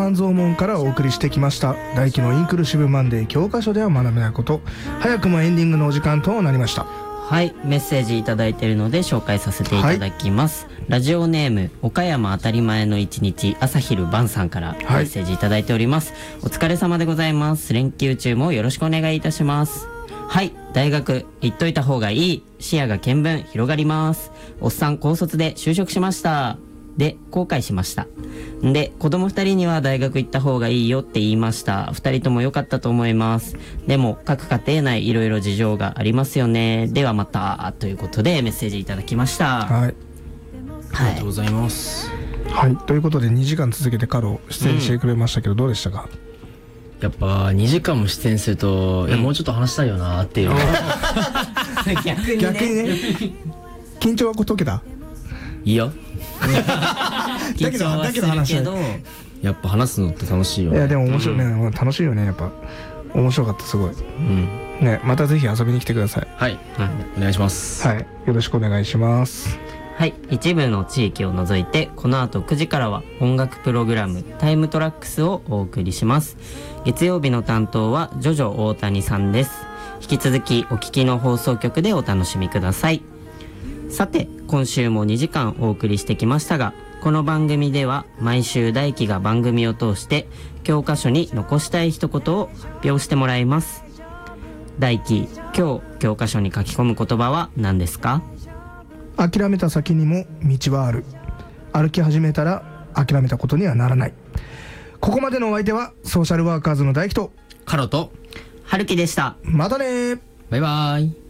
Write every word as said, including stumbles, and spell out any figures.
半蔵門からお送りしてきました大輝のインクルーシブマンデー教科書では学べないこと、早くもエンディングのお時間となりました。 はい、メッセージいただいているので紹介させていただきます、はい、ラジオネーム岡山当たり前の一日朝昼晩さんからメッセージいただいております、はい、お疲れ様でございます。連休中もよろしくお願いいたします。はい、大学行っといた方がいい、視野が見聞広がります。おっさん高卒で就職しましたで後悔しました。で子供ふたりには大学行った方がいいよって言いました。ふたりとも良かったと思います。でも各家庭内いろいろ事情がありますよね。ではまたということでメッセージいただきました。 はい、 ありがとうございます。 はい、ということでにじかん続けてカロ出演してくれましたけど、うん、どうでしたか？ やっぱにじかんも出演すると、うん、いやもうちょっと話したいよなっていう逆にね、 逆にね緊張は解けた？ いや緊張はするけどやっぱ話すのって楽しいよね。 いやでも面白いね、うん、楽しいよね。やっぱ面白かった、すごい、うんね、またぜひ遊びに来てください。 はい、はい、お願いします。 はい、よろしくお願いします。 はい、一部の地域を除いてこの後くじからは音楽プログラムタイムトラックスをお送りします。月曜日の担当はジョジョ大谷さんです。引き続きお聞きの放送局でお楽しみください。さて今週もにじかんお送りしてきましたが、この番組では毎週大輝が番組を通して教科書に残したい一言を発表してもらいます。大輝、今日教科書に書き込む言葉は何ですか？ 諦めた先にも道はある。歩き始めたら諦めたことにはならない。ここまでのお相手はソーシャルワーカーズの大輝とカロと春樹でした。 またねー。 バイバイ。